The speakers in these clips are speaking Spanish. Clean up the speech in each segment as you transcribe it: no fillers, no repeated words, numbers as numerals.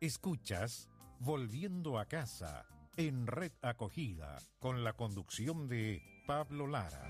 Escuchas Volviendo a Casa en Red Acogida con la conducción de Pablo Lara.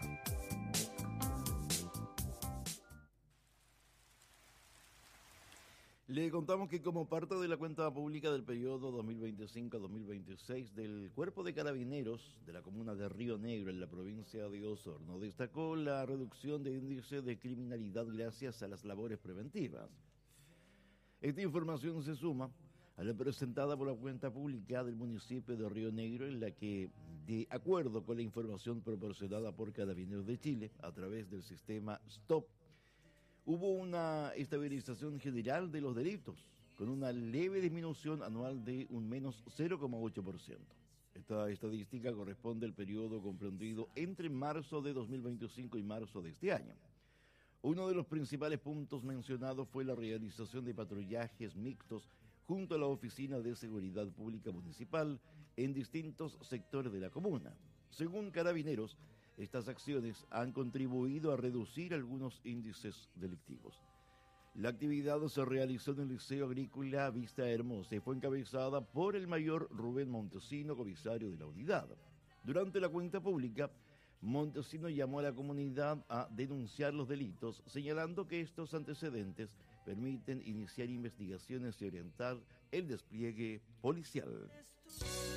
Le contamos que como parte de la cuenta pública del periodo 2025-2026 del Cuerpo de Carabineros de la comuna de Río Negro en la provincia de Osorno, destacó la reducción de índice de criminalidad gracias a las labores preventivas. Esta información se suma a la presentada por la cuenta pública del municipio de Río Negro, en la que, de acuerdo con la información proporcionada por Carabineros de Chile a través del sistema STOP, hubo una estabilización general de los delitos, con una leve disminución anual de un menos 0,8%. Esta estadística corresponde al periodo comprendido entre marzo de 2025 y marzo de este año. Uno de los principales puntos mencionados fue la realización de patrullajes mixtos junto a la Oficina de Seguridad Pública Municipal en distintos sectores de la comuna. Según Carabineros, estas acciones han contribuido a reducir algunos índices delictivos. La actividad se realizó en el Liceo Agrícola Vista Hermosa y fue encabezada por el mayor Rubén Montesino, comisario de la unidad. Durante la cuenta pública, Montesino llamó a la comunidad a denunciar los delitos, señalando que estos antecedentes permiten iniciar investigaciones y orientar el despliegue policial.